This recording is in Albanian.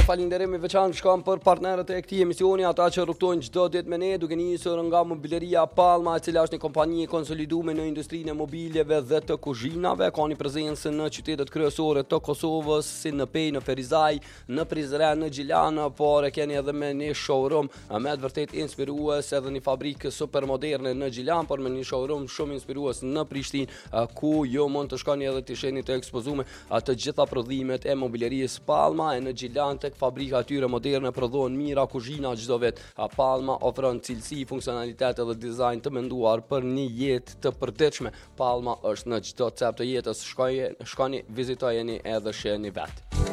falenderoj me veçantë shkon për partnerët e këtij emisioni, ata që rrugtojnë çdo ditë me ne, duke nisur nga Mobileria Palma, e cila është një kompani e konsoliduar në industrinë e mobiljeve dhe të kuzhinave, ka një prezencë në qytetet kryesore të Kosovës, si në Pej, në Ferizaj, në Prizren, në Gjilan, por e keni edhe me një showroom me të vërtet inspirues, edhe një fabrikë super moderne në Gjilan, por me një showroom shumë inspirues në Prishtinë, ku ju mund të shkoni edhe të shihni të ekspozuar të gjitha prodhimet e mobilerisë Palma. E në Gjilan tek fabrika atyre moderne prodhohen mira kuzhina çdo vit. Palma ofron cilësi, funksionalitet dhe dizajn të menduar për një jetë të përditshme. Palma është në çdo cep të jetës. Shkoni, vizitojeni edhe shihni vetë.